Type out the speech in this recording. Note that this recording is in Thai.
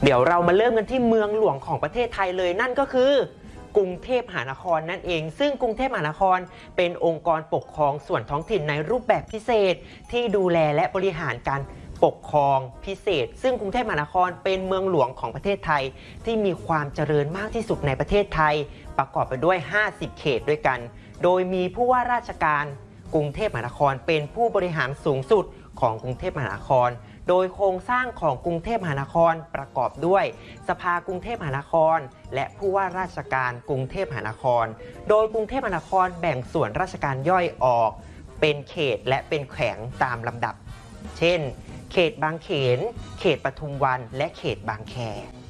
เดี๋ยวเรามาเริ่มกันที่เมืองหลวงของประเทศไทยเลยนั่นก็คือกรุงเทพมหานครนั่นเองซึ่งกรุงเทพมหานครเป็นองค์กรปกครองส่วนท้องถิ่นในรูปแบบพิเศษที่ดูแลและบริหารการปกครองพิเศษซึ่งกรุงเทพมหานครเป็นเมืองหลวงของประเทศไทยที่มีความเจริญมากที่สุดในประเทศไทยประกอบไปด้วย50เขตด้วยกันโดยมีผู้ว่าราชการกรุงเทพมหานครเป็นผู้บริหารสูงสุดของกรุงเทพมหานครโดยโครงสร้างของกรุงเทพมหานครประกอบด้วยสภากรุงเทพมหานครและผู้ว่าราชการกรุงเทพมหานครโดยกรุงเทพมหานครแบ่งส่วนราชการย่อยออกเป็นเขตและเป็นแขวงตามลำดับเช่นเขตบางเขนเขตปทุมวันและเขตบางแค